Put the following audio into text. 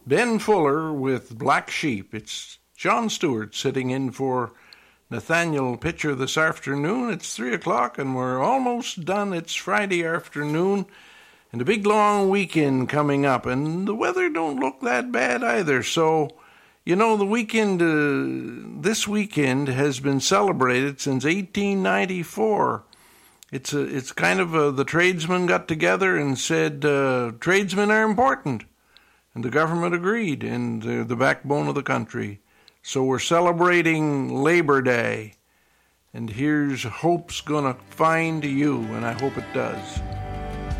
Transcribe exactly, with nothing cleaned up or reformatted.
Ben Fuller with Black Sheep. It's John Stewart sitting in for Nathaniel Pitcher this afternoon. It's three o'clock and we're almost done. It's Friday afternoon and a big long weekend coming up, and the weather don't look that bad either. So, you know, the weekend, uh, this weekend has been celebrated since eighteen ninety-four. It's a, it's kind of a, the tradesmen got together and said, uh, tradesmen are important. And the government agreed, and they're the backbone of the country. So we're celebrating Labor Day. And here's Hope's Gonna Find You, and I hope it does.